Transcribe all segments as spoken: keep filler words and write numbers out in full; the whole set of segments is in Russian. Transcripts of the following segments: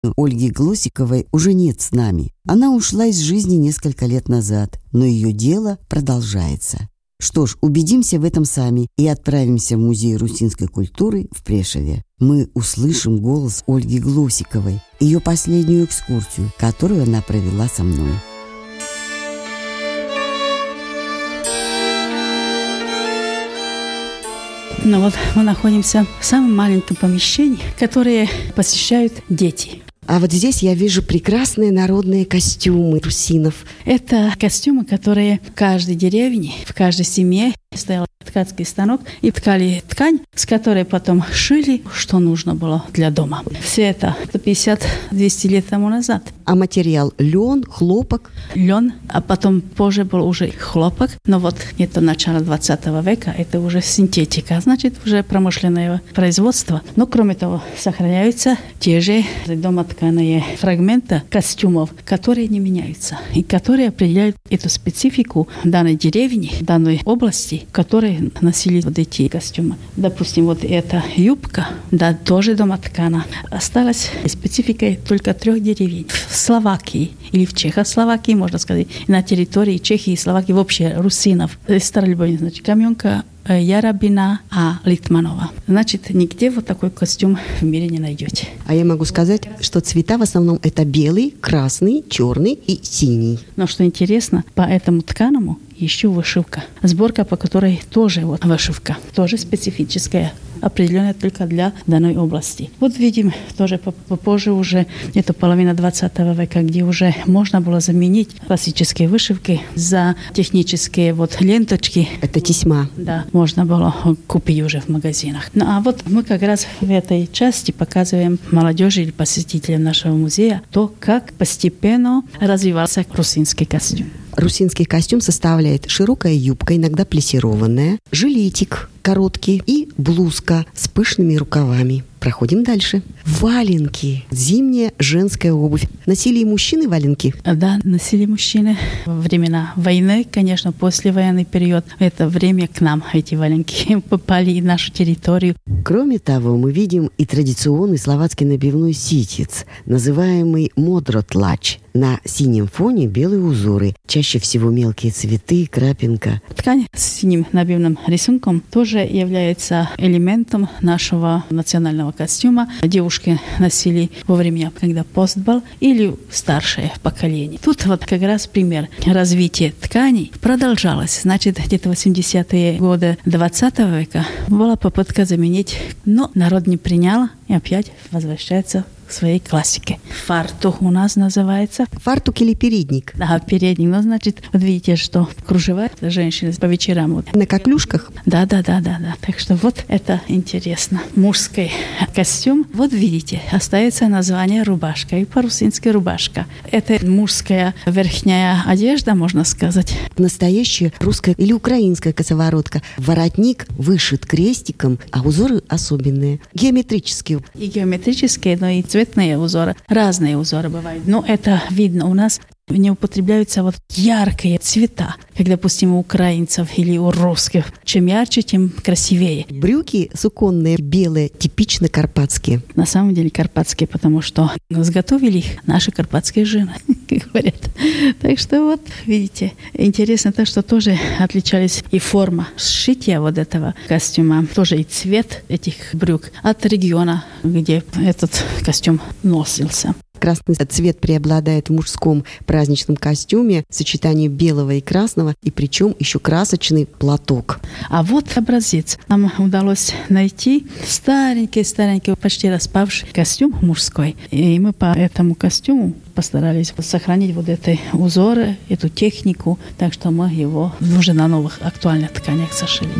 Ольги Глосиковой уже нет с нами. Она ушла из жизни несколько лет назад, но ее дело продолжается. Что ж, убедимся в этом сами и отправимся в Музей русинской культуры в Прешеве. Мы услышим голос Ольги Глосиковой, ее последнюю экскурсию, которую она провела со мной. Ну вот мы находимся в самом маленьком помещении, которое посещают дети. А вот здесь я вижу прекрасные народные костюмы русинов. Это костюмы, которые в каждой деревне, в каждой семье стоял ткацкий станок и ткали ткань, с которой потом шили, что нужно было для дома. Все это сто пятьдесят - двести лет тому назад. А материал лен, хлопок? Лен, а потом позже был уже хлопок. Но вот это начало двадцатого века, это уже синтетика, значит, уже промышленное производство. Но кроме того, сохраняются те же домотканые фрагменты костюмов, которые не меняются и которые определяют эту специфику данной деревни, данной области, в которой носили вот эти костюмы. Допустим, вот эта юбка, да, тоже домоткана, осталась спецификой только трех деревень. В Словакии или в Чехословакии, можно сказать, на территории Чехии и Словакии вообще русинов. Старолюбовница, значит, Каменка, Ярабина, а Литманова. Значит, нигде вот такой костюм в мире не найдете. А я могу сказать, что цвета в основном это белый, красный, черный и синий. Но что интересно, по этому тканому еще вышивка. Сборка, по которой тоже вот вышивка, тоже специфическая, определенная только для данной области. Вот видим тоже попозже уже, это половина двадцатого века, где уже можно было заменить классические вышивки за технические вот ленточки. Это тесьма. Да, можно было купить уже в магазинах. Ну а вот мы как раз в этой части показываем молодежи или посетителям нашего музея то, как постепенно развивался русинский костюм. Русинский костюм составляет широкая юбка, иногда плессированная, жилетик короткий и блузка с пышными рукавами. Проходим дальше. Валенки. Зимняя женская обувь. Носили и мужчины валенки? Да, носили мужчины. Во времена войны, конечно, послевоенный период, это время к нам эти валенки попали в нашу территорию. Кроме того, мы видим и традиционный словацкий набивной ситец, называемый модротлач. На синем фоне белые узоры, чаще всего мелкие цветы, крапинка. Ткань с синим набивным рисунком тоже является элементом нашего национального костюма. Девушки носили во время, когда пост был, или старшее поколение. Тут вот как раз пример развития тканей продолжалось. Значит, где-то в восьмидесятые годы двадцатого века была попытка заменить, но народ не принял и опять возвращается к своей классике. Фартук у нас называется. Фартук или передник? Да, передник. Ну, значит, вот видите, что кружева женщины по вечерам. Вот. На коклюшках? Да, да, да, да, да. Так что вот это интересно. Мужской костюм. Вот видите, остается название рубашка. И по-русински рубашка. Это мужская верхняя одежда, можно сказать. Настоящая русская или украинская косоворотка. Воротник вышит крестиком, а узоры особенные. Геометрические. И геометрические, но и цветные узоры. Разные узоры бывают. Но это видно у нас. Не употребляются вот яркие цвета, как, допустим, у украинцев или у русских. Чем ярче, тем красивее. Брюки суконные, белые, типично карпатские. На самом деле карпатские, потому что изготовили их наши карпатские жены, как говорят. Так что вот, видите, интересно то, что тоже отличались и форма сшития вот этого костюма, тоже и цвет этих брюк от региона, где этот костюм носился. Красный цвет преобладает в мужском праздничном костюме, сочетании белого и красного, и причем еще красочный платок. А вот образец. Нам удалось найти старенький-старенький, почти распавший костюм мужской. И мы по этому костюму постарались сохранить вот эти узоры, эту технику, так что мы его уже на новых актуальных тканях сошили.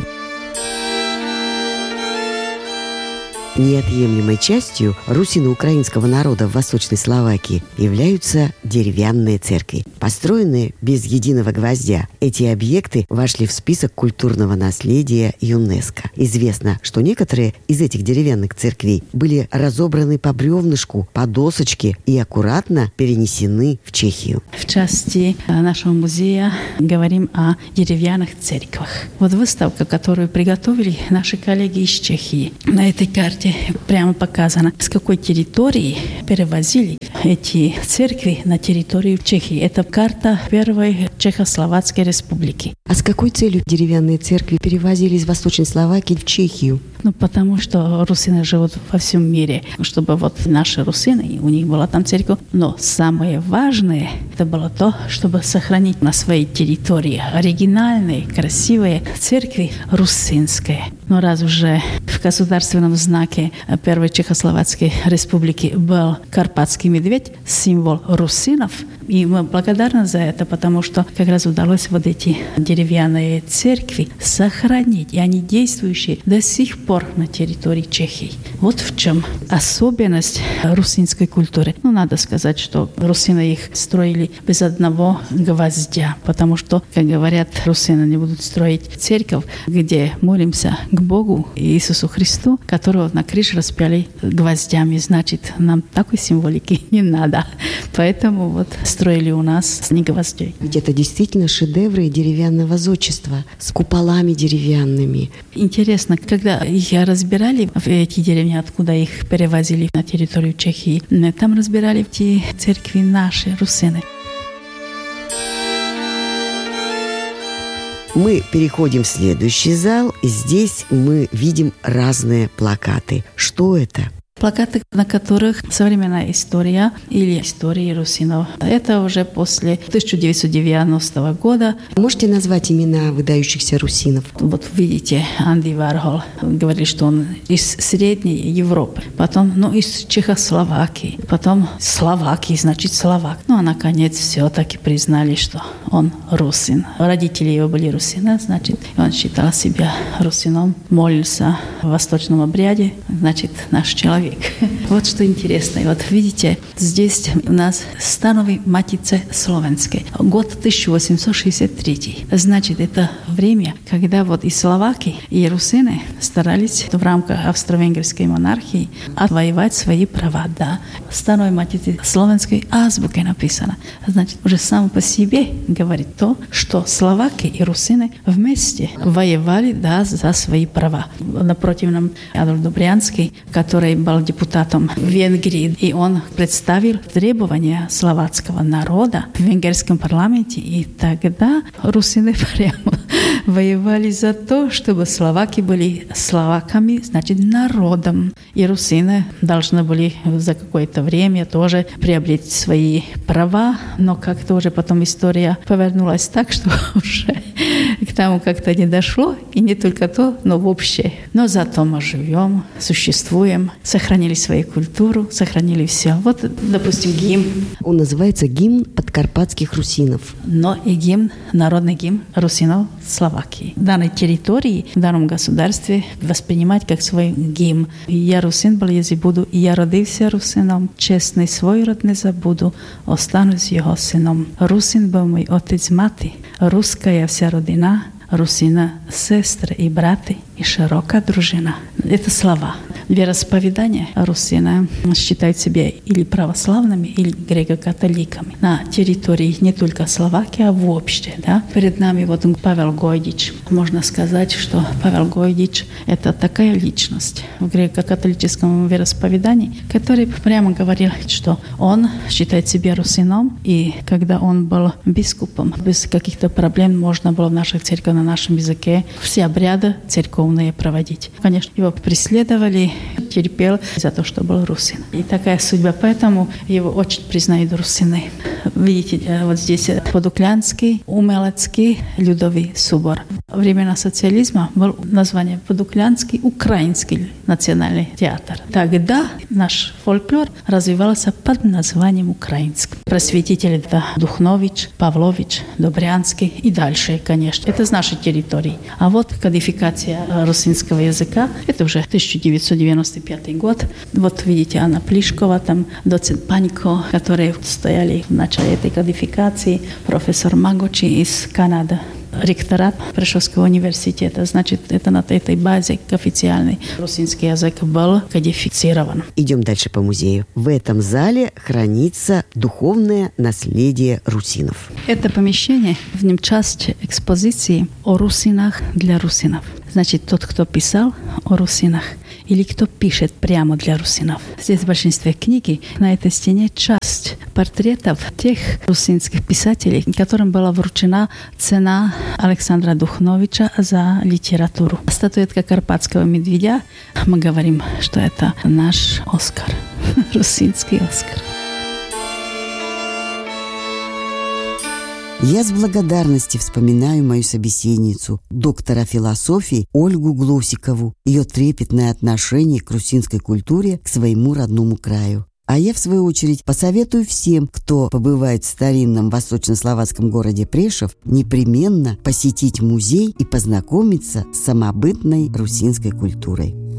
Неотъемлемой частью русино-украинского народа в Восточной Словакии являются деревянные церкви. Построенные без единого гвоздя, эти объекты вошли в список культурного наследия ЮНЕСКО. Известно, что некоторые из этих деревянных церквей были разобраны по бревнышку, по досочке и аккуратно перенесены в Чехию. В части нашего музея говорим о деревянных церквах. Вот выставка, которую приготовили наши коллеги из Чехии. На этой карте карте прямо показано, с какой территории перевозили эти церкви на территорию Чехии. Это карта первой Чехословацкой республики. А с какой целью деревянные церкви перевозили из Восточной Словакии в Чехию? Ну, потому что русины живут во всем мире, чтобы вот наши русины, у них была там церковь. Но самое важное, это было то, чтобы сохранить на своей территории оригинальные, красивые церкви русинские. Но раз уже в государственном знаке первой Чехословацкой республики был карпатский медведь, символ русинов, и мы благодарны за это, потому что как раз удалось вот эти деревянные церкви сохранить, и они действующие до сих пор на территории Чехии. Вот в чем особенность русинской культуры. Ну, надо сказать, что русины их строили без одного гвоздя, потому что, как говорят, русины не будут строить церковь, где молимся к Богу Иисусу Христу, которого на крыше распяли гвоздями. Значит, нам такой символики не надо. Поэтому вот строили у нас не гвоздей. Ведь это действительно шедевры деревянного зодчества с куполами деревянными. Интересно, когда их разбирали в эти деревни, откуда их перевозили на территорию Чехии, там разбирали эти церкви наши, русины. Мы переходим в следующий зал, и здесь мы видим разные плакаты. Что это? Плакаты, на которых современная история или истории русинов. Это уже после тысяча девятьсот девяностого года. Можете назвать имена выдающихся русинов? Вот видите, Анди Вархол говорили, что он из Средней Европы, потом ну, из Чехословакии, потом Словакии, значит, словак. Ну, а наконец все-таки признали, что он русин. Родители его были русины, значит, он считал себя русином, молился в восточном обряде, значит, наш человек. Вот что интересно. Вот видите, здесь у нас станови Матице Словенской. Год тысяча восемьсот шестьдесят третий. Значит, это время, когда вот и словаки, и русины старались в рамках австро-венгерской монархии отвоевать свои права. Да. Станови Матице Словенской азбукой написано. Значит, уже само по себе говорит то, что словаки и русины вместе воевали, да, за свои права. Напротив нам Адольф Добрянский, который был депутатом в Венгрии, и он представил требования словацкого народа в венгерском парламенте, и тогда русины прямо воевали за то, чтобы словаки были словаками, значит, народом, и русины должны были за какое-то время тоже приобрести свои права, но как-то уже потом история повернулась так, что уже к тому как-то не дошло, и не только то, но вообще. Но зато мы живем, существуем, сохранили свою культуру, сохранили все. Вот, допустим, гимн. Он называется «Гимн подкарпатских русинов». Но и гимн, народный гимн русинов Словакии. В данной территории, в данном государстве воспринимать как свой гимн. «Я русин был, если буду, и я родился русином, честный свой род не забуду, останусь его сыном. Русин был мой отец мати, русская вся родина, русина, сестры и браты, и широкая дружина». Это слова. Вероисповедание русина считают себя или православными, или греко-католиками. На территории не только Словакии, а вообще. Да? Перед нами вот Павел Гойдич. Можно сказать, что Павел Гойдич – это такая личность в греко-католическом вероисповедании, который прямо говорил, что он считает себя русином, и когда он был бискупом, без каких-то проблем можно было в наших церквях на нашем языке все обряды церковные проводить. Конечно, его преследовали, терпел за то, что был русин. И такая судьба, поэтому его очень признают русины. Видите, вот здесь Подуклянский, Умелецкий, Людовый собор. Во времена социализма был название Подуклянский Украинский национальный театр. Тогда наш фольклор развивался под названием украинский. Просветители это Духнович, Павлович, Добрянский и дальше, конечно. Это с нашей территории. А вот кодификация русинского языка, это уже тысяча девятьсот девяносто пятый год. Вот видите, Анна Плишкова, там доцент Панько, которые стояли в начале этой кодификации, профессор Магочи из Канады. Ректорат Прешовского университета. Значит, это на этой базе официальный русинский язык был кодифицирован. Идем дальше по музею. В этом зале хранится духовное наследие русинов. Это помещение, в нем часть экспозиции о русинах для русинов. значит, тот, кто писал о русинах, или кто пишет прямо для русинов. Здесь в большинстве книги на этой стене часть портретов тех русинских писателей, которым была вручена цена Александра Духновича за литературу. Статуэтка Карпатского медведя, мы говорим, что это наш Оскар, русинский Оскар. Я с благодарностью вспоминаю мою собеседницу, доктора философии Ольгу Глосикову, ее трепетное отношение к русинской культуре, к своему родному краю. А я, в свою очередь, посоветую всем, кто побывает в старинном восточнословацком городе Прешев, непременно посетить музей и познакомиться с самобытной русинской культурой.